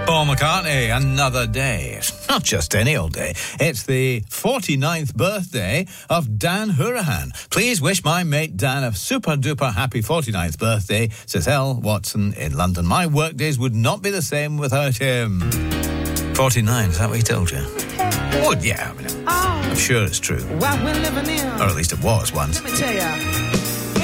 Paul McCartney, Another Day. It's not just any old day. It's the 49th birthday of Dan Hourihan. Please wish my mate Dan a super-duper happy 49th birthday, says L. Watson in London. My work days would not be the same without him. 49, is that what he told you? Well, yeah, I mean, I'm sure it's true. What we're living in. Or at least it was once. Let me tell you.